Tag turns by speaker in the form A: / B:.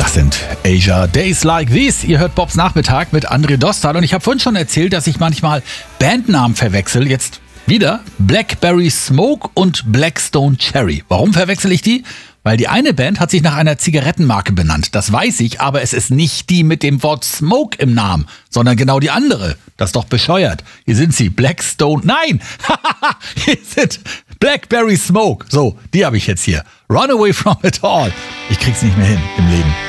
A: Das sind Asia Days Like These. Ihr hört Bobs Nachmittag mit André Dostal. Und ich habe vorhin schon erzählt, dass ich manchmal Bandnamen verwechsel. Jetzt wieder Blackberry Smoke und Blackstone Cherry. Warum verwechsel ich die? Weil die eine Band hat sich nach einer Zigarettenmarke benannt. Das weiß ich, aber es ist nicht die mit dem Wort Smoke im Namen, sondern genau die andere. Das ist doch bescheuert. Hier sind sie, Blackstone. Nein! Hier sind Blackberry Smoke. So, die habe ich jetzt hier. Run away from it all. Ich krieg's nicht mehr hin im Leben.